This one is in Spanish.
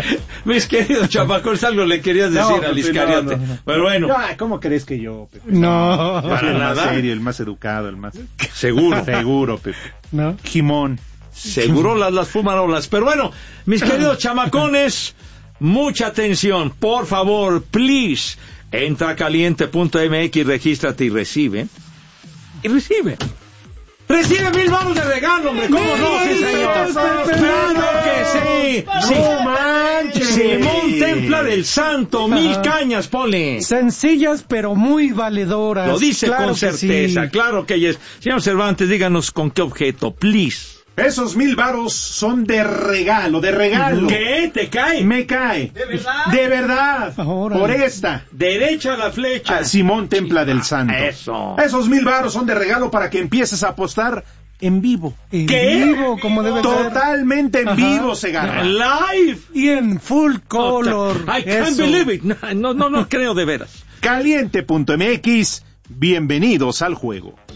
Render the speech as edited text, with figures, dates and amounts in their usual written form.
Mis queridos chamacones, algo le querías decir al Iscariote. No. Pero bueno. ¿Cómo crees que yo, Pepe? No. Yo soy el más nada. serio, el más educado, el más... Seguro, Pepe. ¿No? Jimón. Seguro las fumarolas. Pero bueno, mis queridos chamacones, mucha atención. Por favor, please, entra a caliente.mx, regístrate y recibe. ¡Recibe 1,000 baros de regalo, hombre! ¿Cómo no? ¡Sí, señor! ¡Claro que sí! ¡No manches! Simón Templa del Santo, 1,000 cañas, Poli. Sencillas, pero muy valedoras. Lo dice Claro con que certeza, sí. claro que es. Señor Cervantes, díganos con qué objeto, please. Esos 1,000 varos son de regalo. ¿Qué? ¿Te cae? Me cae. ¿De verdad? De verdad. Ahora. Por esta. Derecha la flecha. A Simón Templa del Santo. Eso. Esos 1,000 varos son de regalo para que empieces a apostar en vivo. En ¿Qué? vivo, como debe ser. Totalmente en Ajá. vivo, Segarra. Live. Y en full color. I can't Eso. believe it. No creo de veras. Caliente.mx. Bienvenidos al juego.